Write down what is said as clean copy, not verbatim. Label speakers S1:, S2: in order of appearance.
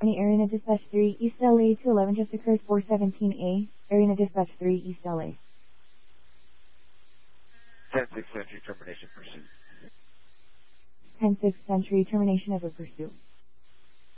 S1: Arena Dispatch 3, East LA to 11 just occurred 417A. Arena Dispatch 3, East LA.
S2: 10-6 Century termination pursuit.
S1: 10-6 Century termination of a pursuit.